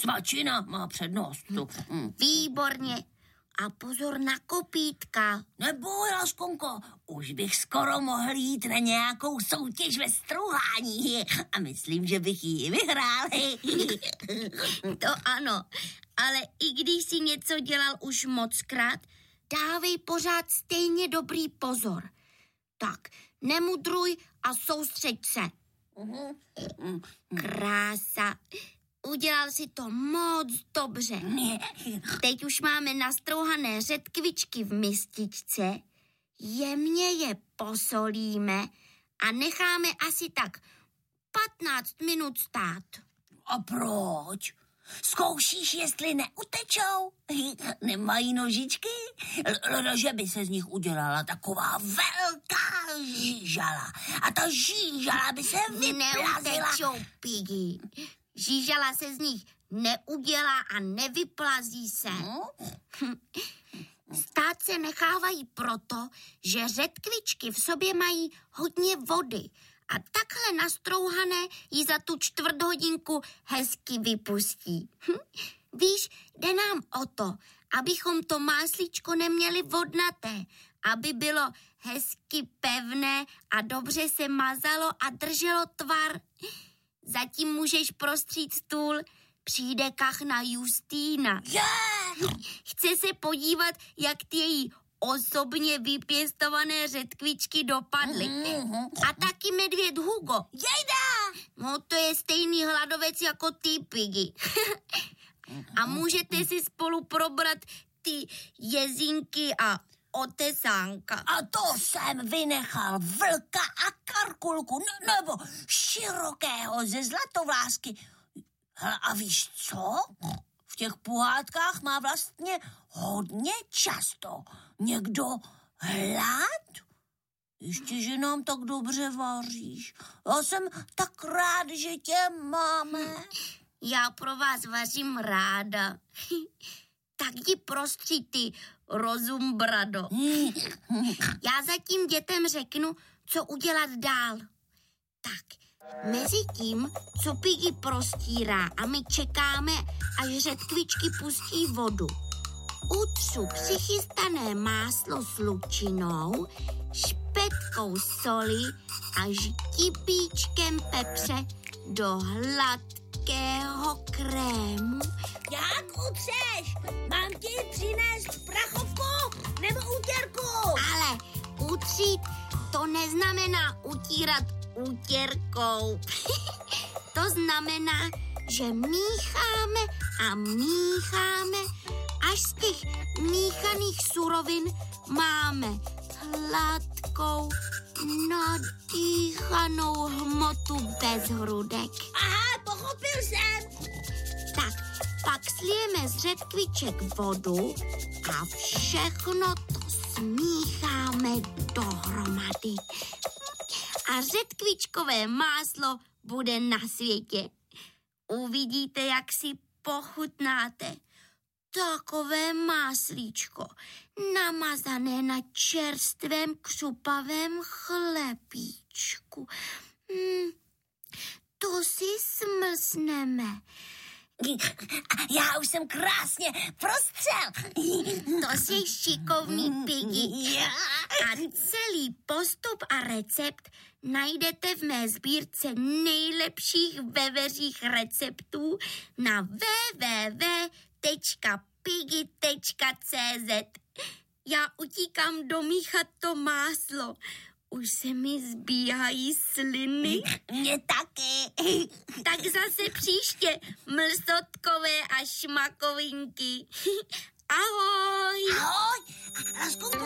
Svačina má přednost. Výborně. A pozor na kopítka. Neboj, Laskonko, už bych skoro mohl jít na nějakou soutěž ve strouhání. A myslím, že bych ji vyhrál. To ano, ale i když si něco dělal už mockrát, dávej pořád stejně dobrý pozor. Tak, nemudruj a soustřeď se. Krása. Udělal si to moc dobře. Teď už máme nastrouhané řetkvičky v mističce, jemně je posolíme a necháme asi tak 15 minut stát. A proč? Zkoušíš, jestli neutečou? Nemají nožičky? Že by se z nich udělala taková velká žížala. A ta žížala by se vyplazila. Neutečou, Piggy. Žížala se z nich neudělá a nevyplazí se. Stát se nechávají proto, že řetkvičky v sobě mají hodně vody a takhle nastrouhané ji za tu 1/4 hezky vypustí. Víš, jde nám o to, abychom to máslíčko neměli vodnaté, aby bylo hezky pevné a dobře se mazalo a drželo tvar. Zatím můžeš prostřít stůl, přijde kachna Justýna. Chce se podívat, jak ty její osobně vypěstované řetkvičky dopadly. A taky medvěd Hugo. Jejda! No to je stejný hladovec jako ty, Piggy. A můžete si spolu probrat ty jezinky a otesánka. A to jsem vynechal vlka a karkulku, nebo širokého ze zlatovlásky. A víš co? V těch pohádkách má vlastně hodně často někdo hlad. Ještě, že nám tak dobře vaříš. Já jsem tak rád, že tě máme. Já pro vás vařím ráda. Tak jdi prostři, ty rozumbrado. Já zatím dětem řeknu, co udělat dál. Tak, mezi tím, co Piggy prostírá a my čekáme, až řetkvičky pustí vodu, utřu přichystané máslo s lučinou, špetkou soli a žtipíčkem pepře do hladkého krému. Jak utřeš? Mám ti přinést prachovku nebo útěrku? Ale utřít to neznamená utírat útěrkou. To znamená, že mícháme a mícháme, až z těch míchaných surovin máme hladkou, nadýchanou hmotu bez hrudek. Aha, pochopil jsem. Tak, pak slijeme z řetkviček vodu a všechno to smícháme dohromady. A řetkvičkové máslo bude na světě. Uvidíte, jak si pochutnáte. Takové máslíčko, namazané na čerstvém křupavém chlebíčku. To si smlsneme. Já už jsem krásně prostřel. To jsi šikovný, Piggy. A celý postup a recept najdete v mé sbírce nejlepších veveřích receptů na www.piggy.cz. Já utíkám domíchat to máslo. Už se mi zbíhají sliny. Mně taky. Tak zase příště, mlsotkové a šmakovinky. Ahoj. Ahoj.